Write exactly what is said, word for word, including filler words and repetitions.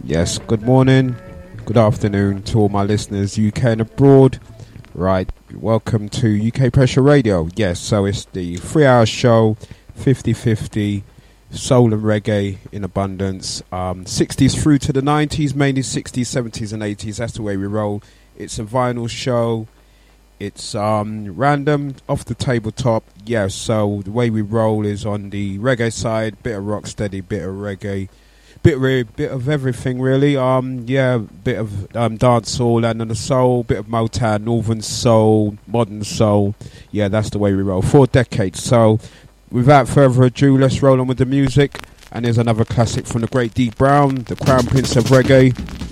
Yes, good morning, good afternoon to all my listeners, U K and abroad. Right, welcome to U K Pressure Radio. Yes, so it's the three-hour show, fifty-fifty, soul and reggae in abundance. Um, sixties through to the nineties, mainly sixties, seventies and eighties. That's the way we roll. It's a vinyl show. It's um, random, off the tabletop. Yeah, so the way we roll is on the reggae side, bit of rocksteady, bit of reggae, bit of, bit of everything really. Um, yeah, bit of um, dancehall and on the soul, bit of Motown, northern soul, modern soul. Yeah, that's the way we roll. Four decades. So without further ado, let's roll on with the music. And here's another classic from the great Dee Brown, the Crown Prince of Reggae.